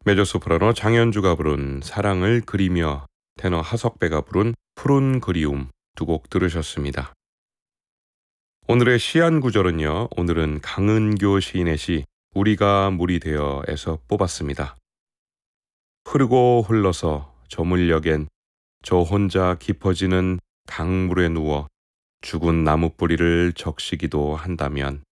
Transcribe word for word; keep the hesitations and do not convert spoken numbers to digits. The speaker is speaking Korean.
메조소프라노 장현주가 부른 사랑을 그리며, 테너 하석배가 부른 푸른 그리움 두 곡 들으셨습니다. 오늘의 시안 구절은요, 오늘은 강은교 시인의 시 우리가 물이 되어에서 뽑았습니다. 흐르고 흘러서 저물녘엔 저 혼자 깊어지는 강물에 누워 죽은 나무 뿌리를 적시기도 한다면